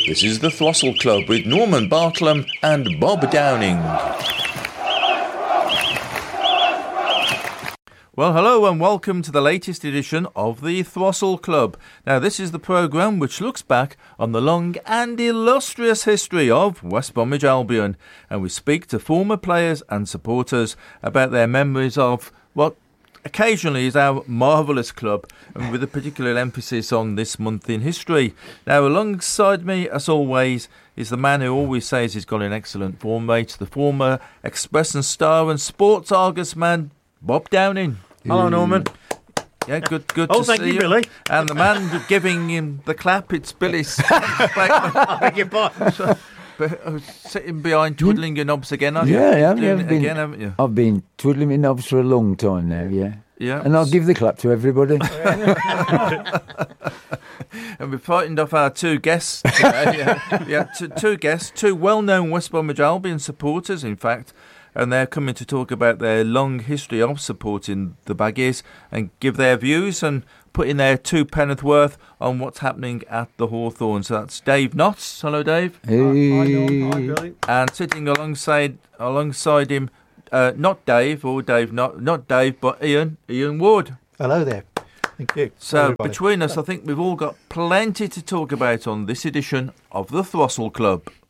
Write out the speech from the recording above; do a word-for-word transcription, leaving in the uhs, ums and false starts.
This is the Throstle Club with Norman Bartlam and Bob Downing. Well, hello and welcome to the latest edition of the Throstle Club. Now, this is the programme which looks back on the long and illustrious history of West Bromwich Albion, and we speak to former players and supporters about their memories of what occasionally is our marvellous club, and with a particular emphasis on this month in history. Now, alongside me, as always, is the man who always says he's got an excellent form rate, the former Express and Star and Sports Argus man, Bob Downing. Hello, Norman. Yeah, good, good oh, to thank see you, you. Billy. And the man giving him the clap, it's Billy. I beg your pardon. Sitting behind, twiddling your knobs again, aren't yeah, you? Yeah, Doing I've it been, again, haven't you? I've been twiddling my knobs for a long time now, yeah. Yeah. And I'll give the clap to everybody. And we've frightened off our two guests today. yeah, yeah two, two guests, two well-known West Bromwich Albion supporters, in fact. And they're coming to talk about their long history of supporting the Baggies and give their views and put in their two penneth worth on what's happening at the Hawthorn. So that's Dave Knotts. Hello, Dave. Hey. Hi, Norm. Hi, Billy. And sitting alongside alongside him, uh, not Dave or Dave, not not Dave, but Ian, Ian Ward. Hello there. Thank you. So everybody. Between us, I think we've all got plenty to talk about on this edition of the Throstle Club.